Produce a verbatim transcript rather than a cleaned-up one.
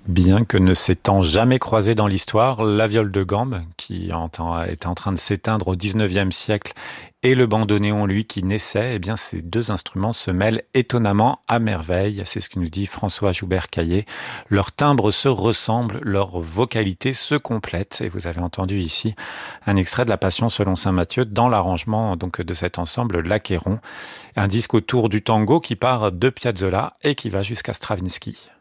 Bien que ne s'étant jamais croisé dans l'histoire, la viole de gambe, qui entend- était en train de s'éteindre au dix-neuvième siècle, et le bandoneon, lui, qui naissait, eh bien, ces deux instruments se mêlent étonnamment à merveille. C'est ce que nous dit François Joubert-Caillé. Leurs timbres se ressemblent, leurs vocalités se complètent. Et vous avez entendu ici un extrait de La Passion selon saint Matthieu dans l'arrangement donc de cet ensemble L'Achéron. Un disque autour du tango qui part de Piazzolla et qui va jusqu'à Stravinsky.